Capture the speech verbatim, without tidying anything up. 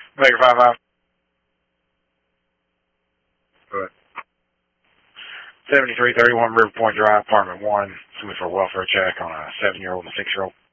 Baker five five. Go ahead. seventy-three thirty-one River Point Drive, apartment one. Somebody for a welfare check on a seven-year-old and a six-year-old.